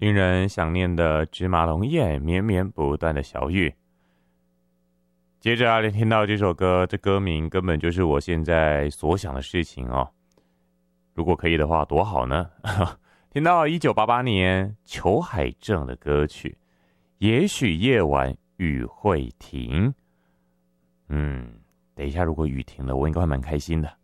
令人想念的芝麻龙叶，绵绵不断的小雨。接着啊，听到这首歌，这歌名根本就是我现在所想的事情哦。如果可以的话，多好呢！听到1988年裘海正的歌曲《也许夜晚雨会停》。等一下，如果雨停了，我应该会蛮开心的。